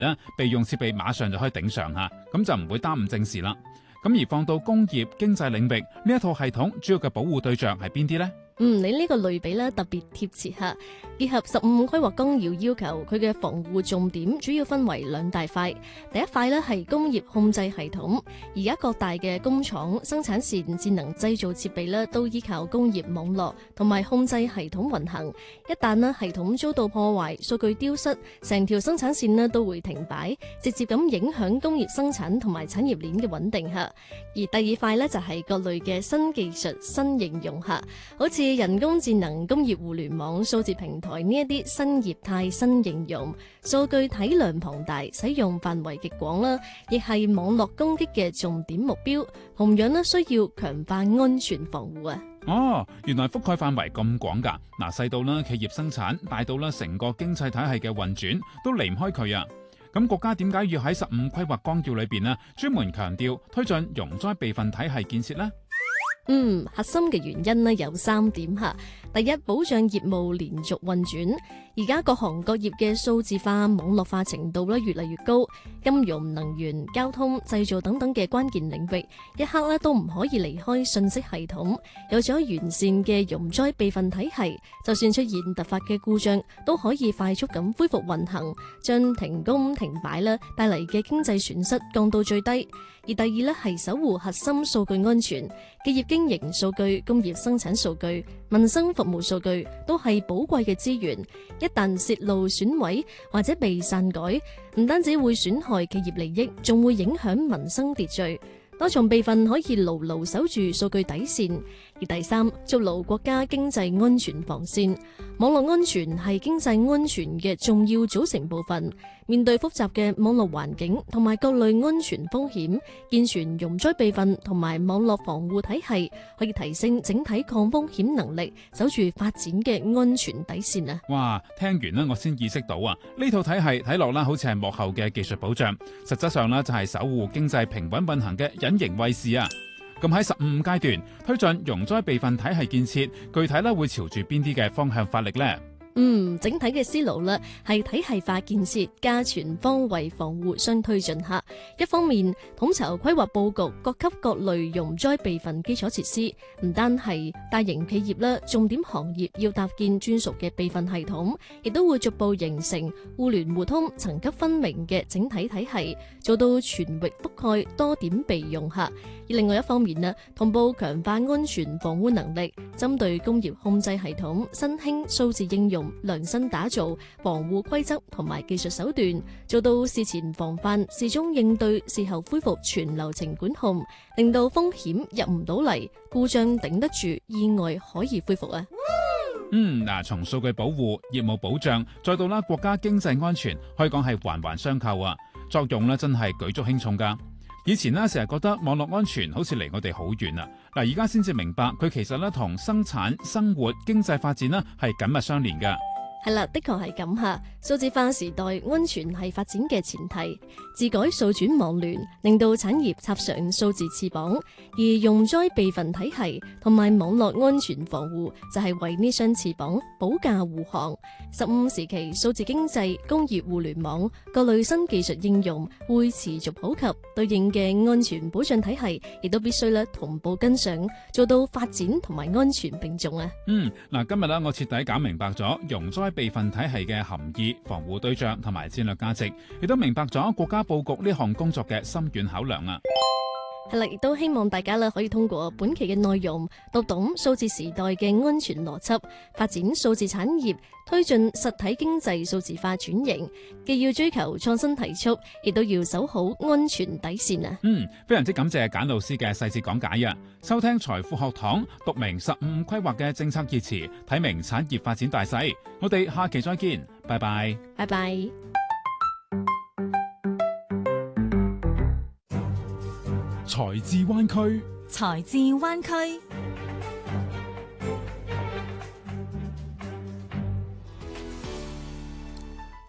咧，備用設備馬上就可以頂上嚇，咁就唔會耽誤正事啦。咁而放到工業經濟領域，呢一套系統主要嘅保護對象係邊啲呢？ 你呢個類比咧特別貼切嚇，結合15規劃綱要要求，佢嘅防護重點主要分為兩大塊。第一塊咧係工業控制系統，而家各大嘅工廠、生產線、智能製造設備咧都依靠工業網絡同埋控制系統運行。一旦咧系統遭到破壞、數據丟失，成條生產線咧都會停擺，直接咁影響工業生產同埋產業鏈嘅穩定嚇。而第二塊咧就係各類嘅新技術、新應用嚇，好似人工智能、工業互聯網、數字平台呢一啲新業態、新應用，數據體量龐大，使用範圍極廣啦，亦係網絡攻擊嘅重點目標，同樣咧需要強化安全防護啊！ 哦，原來覆蓋範圍咁廣㗎，細到啦企業生產，大到啦成個經濟體系嘅運轉，都離唔開佢啊！咁國家點解要喺15規劃綱要裏邊呢，專門強調推進容災備份體系建設呢？ 核心嘅原因呢有3點吓。第一，保障業務連續運轉。而家各行各業嘅數字化、網絡化程度越嚟越高，金融、能源、交通、製造等等嘅關鍵領域，一刻都唔可以離開信息系統。有咗完善嘅容災備份體系，就算出現突發嘅故障，都可以快速咁恢復運行，將停工停擺帶嚟嘅經濟損失降到最低。而第二係守護核心數據安全，企業經營數據、工業生產數據、民生服務數據都係寶貴嘅資源。一旦泄露、損毀或者被篡改，唔單止會損害企業利益，仲會影響民生秩序。多重備份可以牢牢守住數據底線。而第三，築牢國家經濟安全防線。網絡安全係經濟安全嘅重要組成部分。面對複雜嘅網絡環境同埋各類安全風險，健全容災備份同埋網絡防護體系，可以提升整體抗風險能力，守住發展嘅安全底線啊！ 哇，聽完呢，我先意識到啊，呢套體系睇落啦，好似係幕後嘅技術保障，實質上呢，就係守護經濟平穩運行嘅隱形衛士啊！咁喺15階段推進容災備份體系建設，具體咧會朝住邊啲嘅方向發力呢？ 整體嘅思路係體系化建設加全方位防護相推進下。一方面統籌規劃佈局各級各類容災備份基礎設施，唔單係大型企業重點行業要搭建專屬嘅備份系統，亦都會逐步形成互聯互通、層級分明嘅整體體系，做到全域覆蓋、多點備用下。而另外一方面同步強化安全防護能力，針對工業控制系統、新興數字應用量身打造防護規則同埋技術手段，做到事前防範、事中應對、事後恢復全流程管控，令到風險入唔到嚟，故障頂得住，意外可以恢復啊！ 從數據保護、業務保障，再到國家經濟安全，可以講係環環相扣啊！作用真係舉足輕重噶。以前成日覺得網絡安全好似離我哋好遠啊，而家先至明白佢其實同生產、生活、經濟發展係緊密相連噶。 係啦，的確係咁吓。數字化時代，安全係發展嘅前提。自改數轉網聯，令到產業插上數字翅膀，而容災備份體系同埋網絡安全防護就係為呢雙翅膀保駕護航。15時期，數字經濟、工業互聯網各類新技術應用會持續普及，對應嘅安全保障體系亦都必須同步跟上，做到發展同埋安全並重啊！ 今日我徹底搞明白咗容災備份體系嘅含義、防護對象同埋戰略價值，亦都明白咗國家佈局呢項工作嘅深遠考量啊！ 係啦，亦都希望大家可以通過本期嘅內容，讀懂數字時代嘅安全邏輯，發展數字產業，推進實體經濟數字化轉型，既要追求創新提速，亦都要守好安全底線啊！ 非常之感謝簡老師嘅細節講解啊！收聽財富學堂，讀明15規劃嘅政策熱詞，睇明產業發展大勢。我哋下期再見，拜拜， 拜拜。 財智灣區， 財智灣區。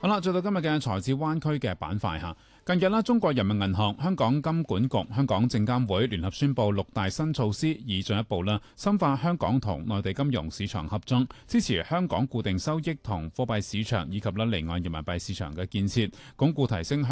好啦，再到今日嘅財智灣區嘅板塊嚇。近日啦，中國人民銀行、香港金管局、香港證監會聯合宣布6大新措施，以進一步深化香港同內地金融市場合作，支持香港固定收益同貨幣市場以及離岸人民幣市場嘅建設，鞏固提升